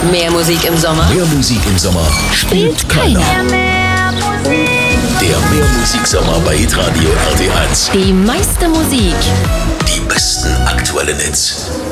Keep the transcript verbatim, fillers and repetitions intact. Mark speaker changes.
Speaker 1: Mehr Musik im Sommer.
Speaker 2: Mehr Musik im Sommer spielt keiner. Der Mehr Musik Sommer bei Hitradio R T eins.
Speaker 1: Die meiste Musik.
Speaker 2: Die besten aktuellen Hits.